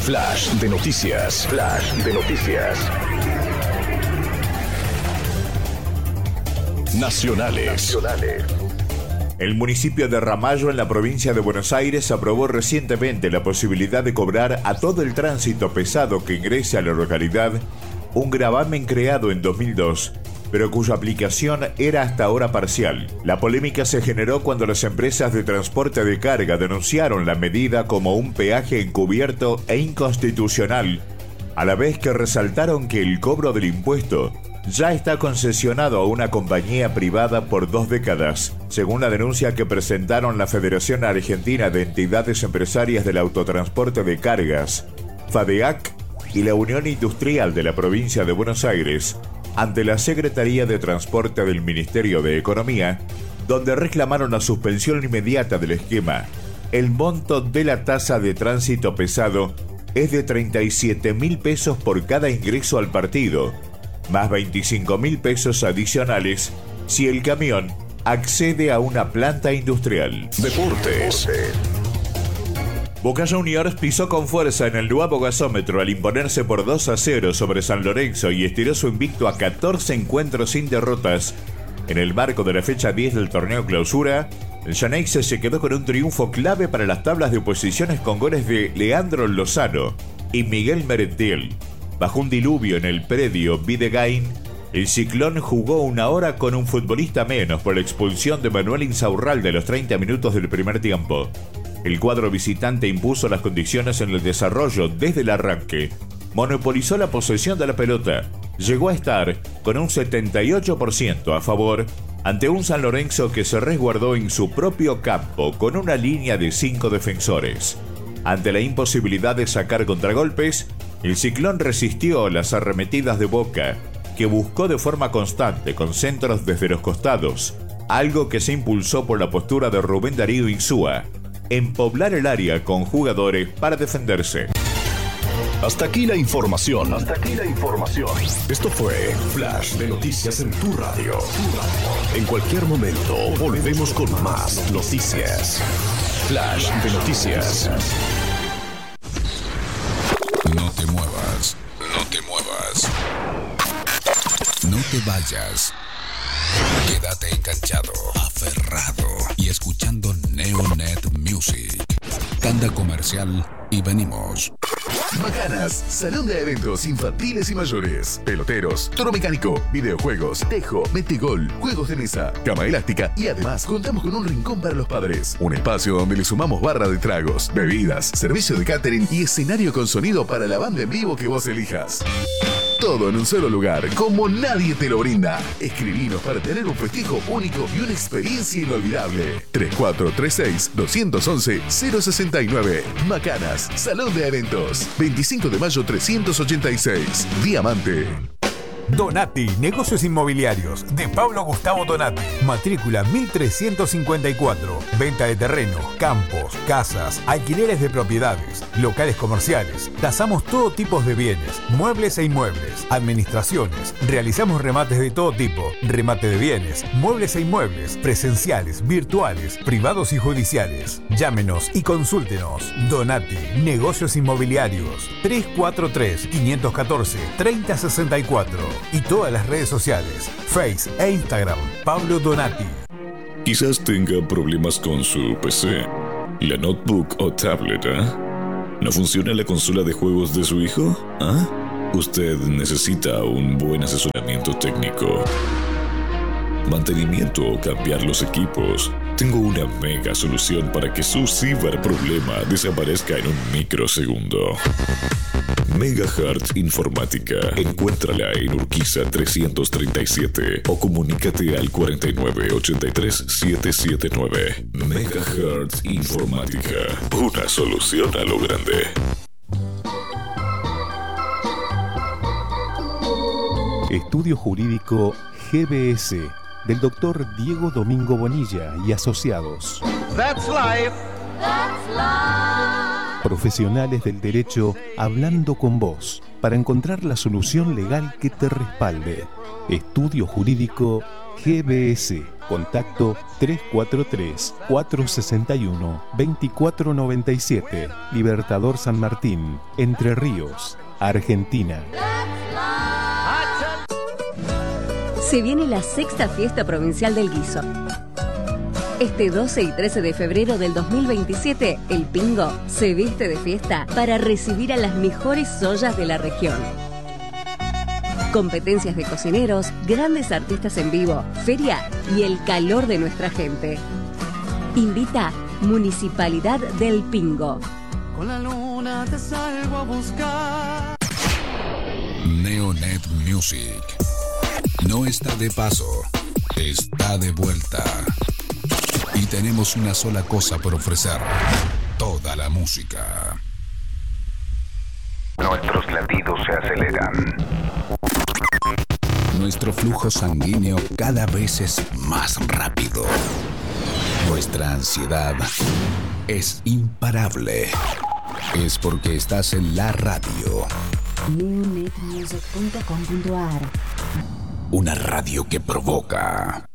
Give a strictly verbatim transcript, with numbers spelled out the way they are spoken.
Flash de noticias. Flash de noticias. Nacionales. Nacionales. El municipio de Ramallo, en la provincia de Buenos Aires, aprobó recientemente la posibilidad de cobrar a todo el tránsito pesado que ingrese a la localidad un gravamen creado en dos mil dos, pero cuya aplicación era hasta ahora parcial. La polémica se generó cuando las empresas de transporte de carga denunciaron la medida como un peaje encubierto e inconstitucional, a la vez que resaltaron que el cobro del impuesto ya está concesionado a una compañía privada por dos décadas, según la denuncia que presentaron la Federación Argentina de Entidades Empresarias del Autotransporte de Cargas, FADEAC, y la Unión Industrial de la Provincia de Buenos Aires, ante la Secretaría de Transporte del Ministerio de Economía, donde reclamaron la suspensión inmediata del esquema. El monto de la tasa de tránsito pesado es de treinta y siete mil pesos por cada ingreso al partido, más veinticinco mil pesos adicionales si el camión accede a una planta industrial. Deportes. Boca Juniors pisó con fuerza en el nuevo gasómetro al imponerse por dos a cero sobre San Lorenzo y estiró su invicto a catorce encuentros sin derrotas. En el marco de la fecha diez del torneo clausura, el Xeneize se quedó con un triunfo clave para las tablas de posiciones con goles de Leandro Lozano y Miguel Merentiel. Bajo un diluvio en el predio Videgain, el Ciclón jugó una hora con un futbolista menos por la expulsión de Manuel Insaurralde a los treinta minutos del primer tiempo. El cuadro visitante impuso las condiciones en el desarrollo desde el arranque, monopolizó la posesión de la pelota, llegó a estar con un setenta y ocho por ciento a favor ante un San Lorenzo que se resguardó en su propio campo con una línea de cinco defensores. Ante la imposibilidad de sacar contragolpes, el Ciclón resistió las arremetidas de Boca, que buscó de forma constante con centros desde los costados, algo que se impulsó por la postura de Rubén Darío Insúa, en poblar el área con jugadores para defenderse. Hasta aquí la información. Hasta aquí la información. Esto fue Flash de Noticias en tu radio. En cualquier momento volvemos con más noticias. Flash de Noticias. No te muevas, no te muevas. No te vayas. Quédate enganchado, aferrado y escuchando Neonet Music. Tanda comercial y venimos. Macanas, salón de eventos infantiles y mayores, peloteros, toro mecánico, videojuegos, tejo, metegol, juegos de mesa, cama elástica y además contamos con un rincón para los padres. Un espacio donde le sumamos barra de tragos, bebidas, servicio de catering y escenario con sonido para la banda en vivo que vos elijas. Todo en un solo lugar, como nadie te lo brinda. Escribinos para tener un festejo único y una experiencia inolvidable. tres cuatro tres seis, dos once, cero sesenta y nueve. Macanas, Salón de Eventos. veinticinco de mayo trescientos ochenta y seis. Diamante. Donati, Negocios Inmobiliarios, de Pablo Gustavo Donati. Matrícula mil trescientos cincuenta y cuatro. Venta de terreno, campos, casas, alquileres de propiedades, locales comerciales. Tasamos todo tipo de bienes, muebles e inmuebles, administraciones. Realizamos remates de todo tipo, remate de bienes, muebles e inmuebles, presenciales, virtuales, privados y judiciales. Llámenos y consúltenos. Donati, Negocios Inmobiliarios. tres cuatro tres, cinco uno cuatro, tres cero seis cuatro. Y todas las redes sociales, Face e Instagram, Pablo Donati. Quizás tenga problemas con su P C, la notebook o tablet, ¿eh? ¿No funciona la consola de juegos de su hijo? ¿Ah? Usted necesita un buen asesoramiento técnico, mantenimiento o cambiar los equipos. Tengo una mega solución para que su ciberproblema desaparezca en un microsegundo. Megahertz Informática. Encuéntrala en Urquiza trescientos treinta y siete o comunícate al cuarenta y nueve, ochenta y tres, setecientos setenta y nueve. Megahertz Informática. Una solución a lo grande. Estudio Jurídico G B S del doctor Diego Domingo Bonilla y asociados. That's life. That's life. Profesionales del derecho hablando con vos para encontrar la solución legal que te respalde. Estudio Jurídico G B S Contacto tres cuatro tres, cuatro seis uno, dos cuatro nueve siete. Libertador San Martín, Entre Ríos, Argentina. Se viene la sexta fiesta provincial del guiso. Este doce y trece de febrero del dos mil veintisiete, el Pingo se viste de fiesta para recibir a las mejores ollas de la región. Competencias de cocineros, grandes artistas en vivo, feria y el calor de nuestra gente. Invita Municipalidad del Pingo. Con la luna te salgo a buscar. Neonet Music. No está de paso, está de vuelta. Y tenemos una sola cosa por ofrecer: toda la música. Nuestros latidos se aceleran. Nuestro flujo sanguíneo cada vez es más rápido. Nuestra ansiedad es imparable. Es porque estás en la radio. neonet music punto com punto a r. Una radio que provoca.